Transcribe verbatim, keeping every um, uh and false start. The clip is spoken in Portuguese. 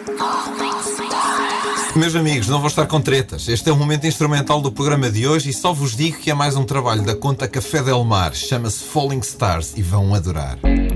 Meus amigos, não vou estar com tretas. Este é o momento instrumental do programa de hoje e só vos digo que é mais um trabalho da conta Café Del Mar. Chama-se Falling Stars e vão adorar.